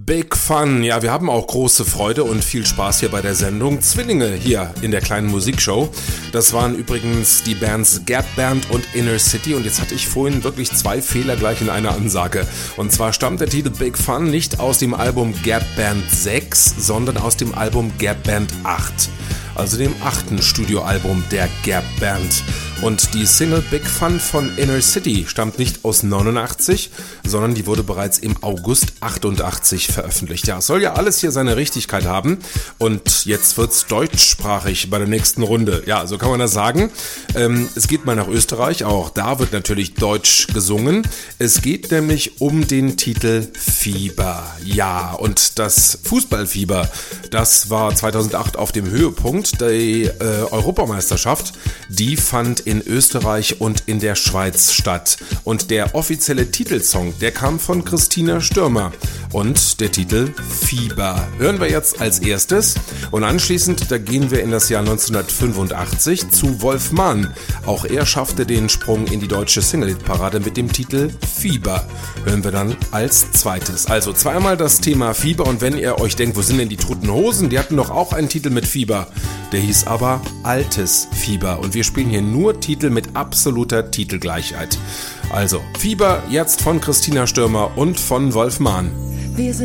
Big Fun, ja, wir haben auch große Freude und viel Spaß hier bei der Sendung. Zwillinge hier in der kleinen Musikshow. Das waren übrigens die Bands Gap Band und Inner City und jetzt hatte ich vorhin wirklich zwei Fehler gleich in einer Ansage. Und zwar stammt der Titel Big Fun nicht aus dem Album Gap Band 6, sondern aus dem Album Gap Band 8. Also dem 8. Studioalbum der Gap Band. Und die Single Big Fun von Inner City stammt nicht aus 89, sondern die wurde bereits im August 88 veröffentlicht. Ja, es soll ja alles hier seine Richtigkeit haben. Und jetzt wird's deutschsprachig bei der nächsten Runde. Ja, so kann man das sagen. Es geht mal nach Österreich, auch da wird natürlich Deutsch gesungen. Es geht nämlich um den Titel Fieber. Ja, und das Fußballfieber, das war 2008 auf dem Höhepunkt. Die Europameisterschaft, die fand in Österreich und in der Schweiz statt. Und der offizielle Titelsong, der kam von Christina Stürmer. Und der Titel Fieber hören wir jetzt als erstes. Und anschließend, da gehen wir in das Jahr 1985 zu Wolf Mahn. Auch er schaffte den Sprung in die deutsche Single-Parade mit dem Titel Fieber. Hören wir dann als zweites. Also zweimal das Thema Fieber. Und wenn ihr euch denkt, wo sind denn die Toten Hosen? Die hatten doch auch einen Titel mit Fieber. Der hieß aber Altes Fieber. Und wir spielen hier nur Titel mit absoluter Titelgleichheit. Also Fieber jetzt von Christina Stürmer und von Wolf Mahn.